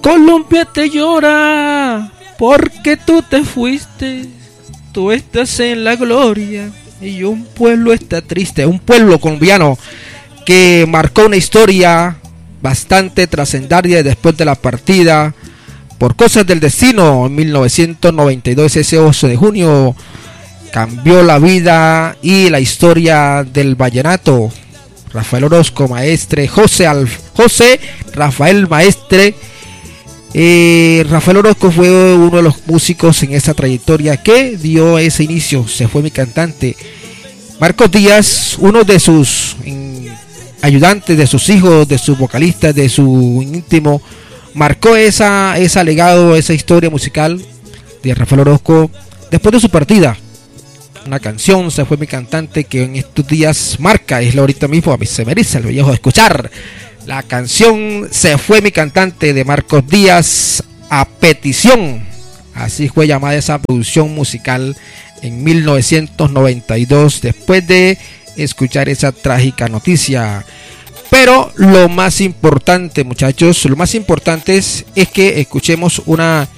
Colombia te llora porque tú te fuiste, tú estás en la gloria y un pueblo está triste. Un pueblo colombiano que marcó una historia bastante trascendaria después de la partida por cosas del destino. En 1992, ese 8 de junio, cambió la vida y la historia del vallenato. Rafael Orozco, maestre, José Rafael Maestre. Rafael Orozco fue uno de los músicos en esa trayectoria que dio ese inicio. Se fue mi cantante. Marcos Díaz, uno de sus ayudantes, de sus hijos, de sus vocalistas, de su íntimo, marcó ese legado, esa historia musical de Rafael Orozco después de su partida. Una canción, Se fue mi cantante, que en estos días marca, es la ahorita mismo, a mí se merece el viejo escuchar. La canción Se fue mi cantante de Marcos Díaz, a petición, así fue llamada esa producción musical en 1992, después de escuchar esa trágica noticia. Pero lo más importante, muchachos, lo más importante es que escuchemos vamos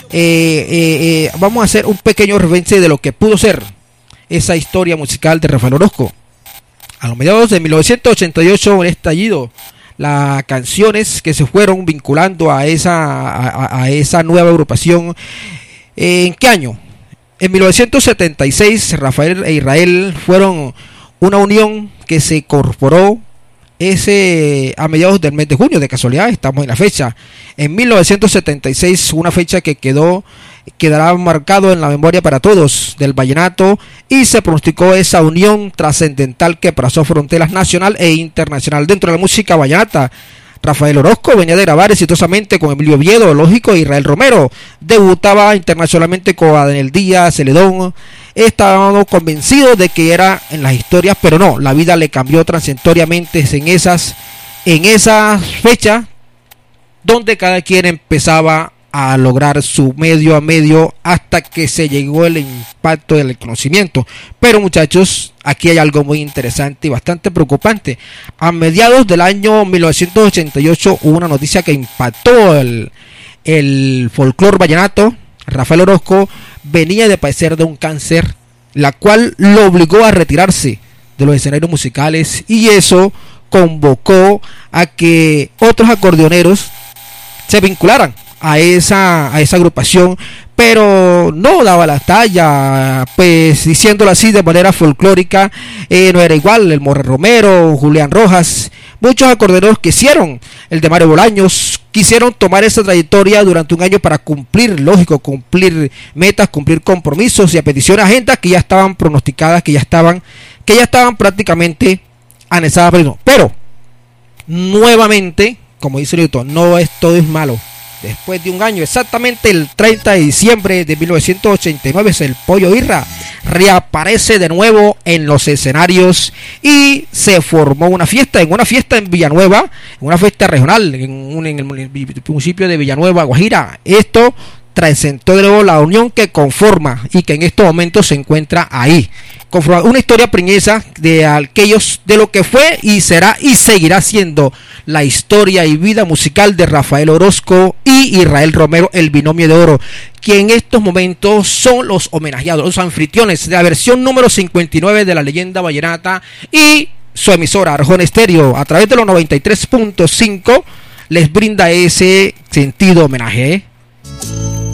a hacer un pequeño referencia de lo que pudo ser esa historia musical de Rafael Orozco. A los mediados de 1988, un estallido, las canciones que se fueron vinculando a esa nueva agrupación. ¿En qué año? En 1976, Rafael e Israel fueron una unión que se incorporó a mediados del mes de junio. De casualidad estamos en la fecha. En 1976, una fecha que quedará marcado en la memoria para todos del vallenato, y se pronosticó esa unión trascendental que pasó fronteras nacional e internacional dentro de la música vallenata. Rafael Orozco venía de grabar exitosamente con Emilio Oviedo, lógico, Israel Romero. Debutaba internacionalmente con Adel Díaz, Celedón. Estábamos convencidos de que era en las historias, pero no, la vida le cambió transitoriamente en esas fechas donde cada quien empezaba a lograr su medio a medio hasta que se llegó el impacto del conocimiento. Pero muchachos, aquí hay algo muy interesante y bastante preocupante. A mediados del año 1988 hubo una noticia que impactó el folclore vallenato. Rafael Orozco venía de padecer de un cáncer, la cual lo obligó a retirarse de los escenarios musicales, y eso convocó a que otros acordeoneros se vincularan a esa agrupación, pero no daba la talla, pues diciéndolo así de manera folclórica, no era igual. El Morre Romero, Julián Rojas, muchos acordeoneros quisieron, el de Mario Bolaños, quisieron tomar esa trayectoria durante un año para cumplir, lógico, cumplir metas, cumplir compromisos y a petición a agendas que ya estaban pronosticadas, que ya estaban prácticamente anexadas. Pero nuevamente, como dice Newton, todo es malo. Después de un año, exactamente el 30 de diciembre de 1989, el Pollo Irra reaparece de nuevo en los escenarios y se formó una fiesta en Villanueva, una fiesta regional en el municipio de Villanueva, Guajira. Esto presentó de nuevo la unión que conforma y que en estos momentos se encuentra ahí. Conforma una historia preñeza de aquellos, de lo que fue y será y seguirá siendo la historia y vida musical de Rafael Orozco y Israel Romero, el binomio de oro, que en estos momentos son los homenajeados, los anfitriones de la versión número 59 de la leyenda vallenata, y su emisora Arjona Estéreo a través de los 93.5 les brinda ese sentido homenaje.